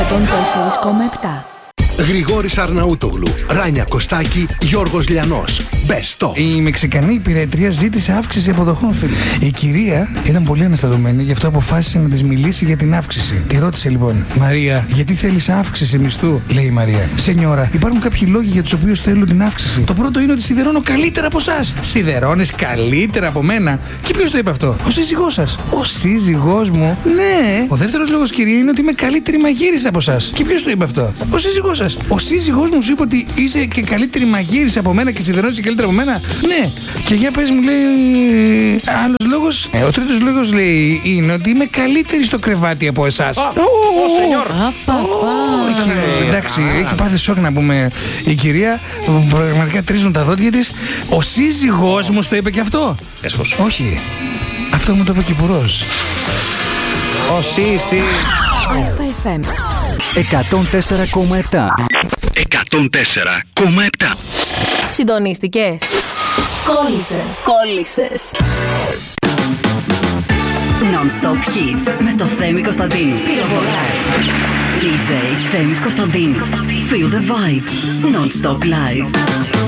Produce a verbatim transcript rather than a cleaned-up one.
εκατόν τέσσερα κόμμα επτά. Γρηγόρης Αρναούτογλου, Ράνια Κωστάκη, Γιώργος Λιανός. Best of. Η Μεξικανή υπηρέτρια ζήτησε αύξηση αποδοχών, φίλοι. Η κυρία ήταν πολύ αναστατωμένη, γι' αυτό αποφάσισε να της μιλήσει για την αύξηση. Τη ρώτησε λοιπόν: Μαρία, γιατί θέλεις αύξηση μισθού? Λέει η Μαρία: Σενιόρα, υπάρχουν κάποιοι λόγοι για τους οποίους θέλω την αύξηση. Το πρώτο είναι ότι σιδερώνω καλύτερα από εσάς. Σιδερώνεις καλύτερα από μένα? Και ποιος το είπε αυτό? Ο σύζυγός σας. Ο σύζυγός μου? Ναι. Ο δεύτερος λόγος, κυρία, είναι ότι είμαι καλύτερη μαγείρισα από εσάς. Και ποιος το είπε αυτό? Ο σύζυγός σας. Ο σύζυγός μου σου είπε ότι είσαι και καλύτερη μαγείρισα από μένα και σιδερώνεις και καλύτερα από μένα? Ναι. Και για πες μου, λέει, άλλος λόγος. Ε, ο τρίτος λόγος, λέει, είναι ότι είμαι καλύτερη στο κρεβάτι από εσάς. Ω, σενιόρ. Εντάξει, έχει πάθει σοκ να πούμε η κυρία. Πραγματικά τρίζουν τα δόντια της. Ο σύζυγός μου το είπε και αυτό? Έσχος. Όχι. Αυτό μου το είπε και υπουργός. Ο Σίση. εκατόν τέσσερα κόμμα επτά. εκατόν τέσσερα κόμμα επτά. Συντονίστηκες? Κόλλησες. Κόλλησες. Non-stop hits με το Θέμη Κωνσταντίνου. Πυροβολάει. ντι τζέι Θέμης Κωνσταντίνου. Feel the vibe. Non-stop live.